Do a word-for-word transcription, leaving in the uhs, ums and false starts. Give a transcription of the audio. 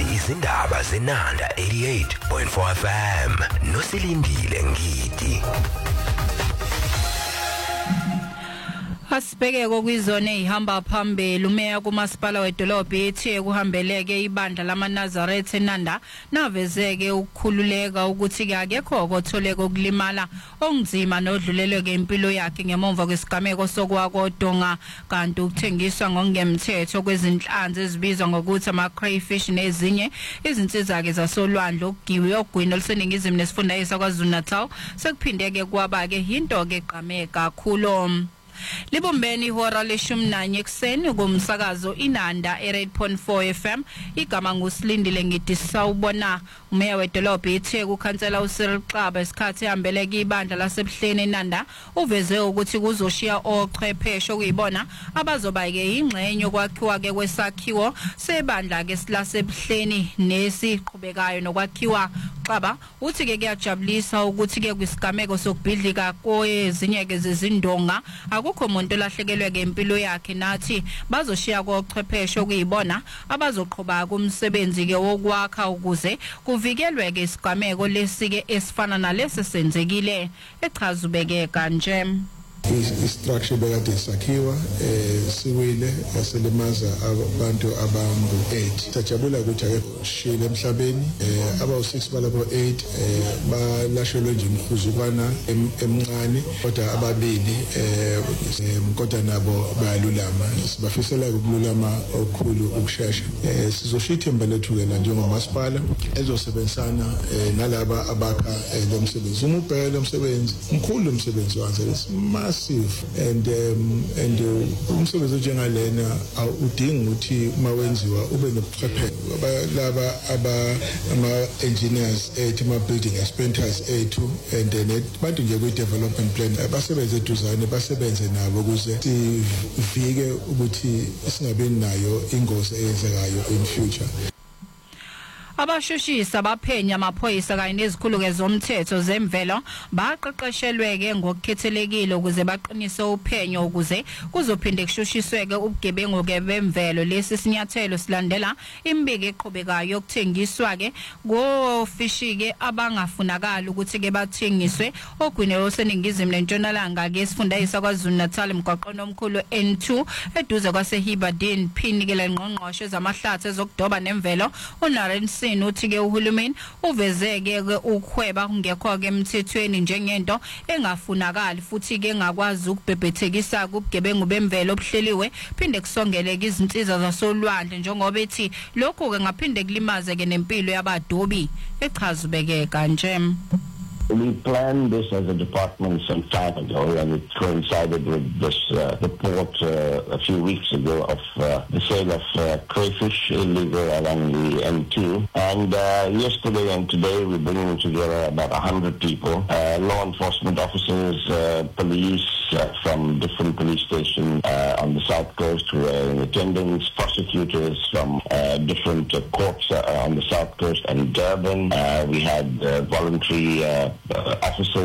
izindaba zenanda eighty-eight point four F M nosilindile ngidi. Asibheke kwizone ihamba phambili umeya kumasipala wedolobha ethi kuhambeleke ibandla lamaNazaretha eNanda navezeke ukukhululeka ukuthi ke akekho okutholeka ukulimala ongizima nodluleleke impilo yakhe ngemva kwesigameko sokwakodonga kanti ukuthengiswa ngokungemthetho kwezinhlanzi ezibizwa ngokuthi ama crayfish nezinye izinsizake zasolwandle okugiwe ogwini oluseningizimu nesifundazwe kwaZulu Natal sekuphindeke kwaba ke into ke eqhame kakhulu. Libombeni ihora leshumi nanye ekseni kumsakazo iNanda eight point four F M igama ngusilindile ngithi sawubona umeya wedolobha ethe ukhansela uCyril Xaba esikhathi ehambeleke ibandla lasebuhleni eNanda uveze ukuthi kuzoshiya ochwepheshe okuyibona abazoba ke ingxenye yokwakhiwa ke kwesakhiwo sebandla ke lasebuhleni nesiqhubekayo nokwakhiwa. Xaba uthi ke kuyajabulisa ukuthi ke kwisigameko sokubhidlika koyezinye ke zezindonga akukho umuntu olahlekelwe ngempilo yakhe nathi bazoshiya kochwepheshe okuyibona abazoqhubeka kumsebenzi ke wokwakha ukuze kuvikelwe ke isigameko lesike esifana nalesi senzekile echazubeke kanje. Istructure bekade isakhiwa eh siwile yaselimaza abantu abangu eight. Sajabula ukuthi akekho shile emhlabeni eh aba six balabo eight eh balashelwe nje umkhuzukwana emncane kodwa ababili eh kodwa nabo bayalulama. Sibafisela ukululama okukhulu ukushesha. Eh sizoshitha imbalethu ke la njengomasipala ezosebenzisana nalaba abakha lo msebenzi. Umubhele lo msebenzi umkhulu umsebenzi wanze massive and um, and umsebenzi njengalena udinga ukuthi mawenziwa ube nobuchwepheshe laba aba ama engineers ethi ama building expertise ethu and then bantu nje kwi development plan basebenze eduzane basebenze nabo ukuze sivike ukuthi singabe nayo ingozi eyenzekayo in future. Abashushisa baphenya amaphoyisa kanye nezikhuluke zomthetho zemvelo baqeqeshelweke ngokukhethelekile ukuze baqinise uphenyo ukuze kuzophinde kushushisweke ubugebengu ke bemvelo. Lesi sinyathelo silandela imbiko eqhubekayo yokuthengiswa ke ngofishi ke abangafunakala ukuthi ke bathengiswe ogwini oseningizimu lentshonalanga ke esifundazwe kwaZulu Natal emgwaqweni omkhulu N two eduze kwaseHibadin phini ke lengqongqoshe zamahlathi ezokudoba nemvelo uNaren uthi ke uhulumeni uvezeke ke ukhweba kungekho ke emthethweni njengento engafunakali futhi ke engakwazi ukubhebhethekisa kubugebengu bemvelo obuhleliwe phinde kusongeleke izinsiza zasolwandle njengoba ethi lokho ke ngaphinde kulimaze ke nempilo yabadobi echazubeke kanje. We planned this as a department some time ago, and it coincided with this uh, report uh, a few weeks ago of uh, the sale of uh, crayfish illegal along the N two. And uh, yesterday and today we're bringing together about one hundred people, uh, law enforcement officers, uh, police uh, from different police stations uh, on the south coast who are in attendance, prosecutors from uh, different uh, courts uh, on the south coast and Durban. Uh, we had uh, voluntary uh, Uh, officers